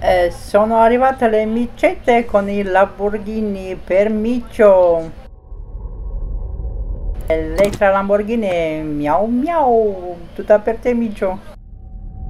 Sono arrivate le micette con il Lamborghini per Miccio. L'extra Lamborghini, miau miau, tutta per te Miccio.